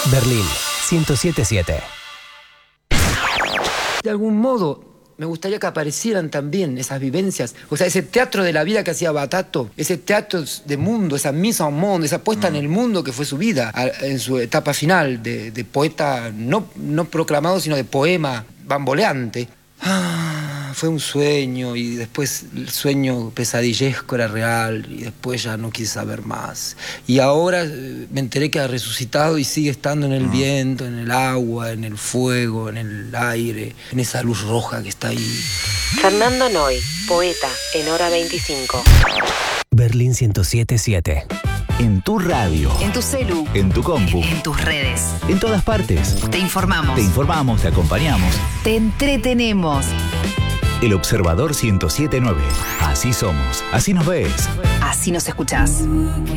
Berlín 107.7. De algún modo, me gustaría que aparecieran también esas vivencias. O sea, ese teatro de la vida que hacía Batato, ese teatro de mundo, esa mise en monde, esa puesta en el mundo que fue su vida, en su etapa final de poeta no proclamado, sino de poema bamboleante. Fue un sueño, y después el sueño pesadillesco era real, y después ya no quise saber más. Y ahora me enteré que ha resucitado y sigue estando en el viento, en el agua, en el fuego, en el aire, en esa luz roja que está ahí. Fernando Noy, poeta en Hora 25. Berlín 107.7. En tu radio. En tu celu. En tu compu. En tus redes. En todas partes. Te informamos. Te informamos, te acompañamos. Te entretenemos. El Observador 107.9. Así somos. Así nos ves. Así nos escuchás.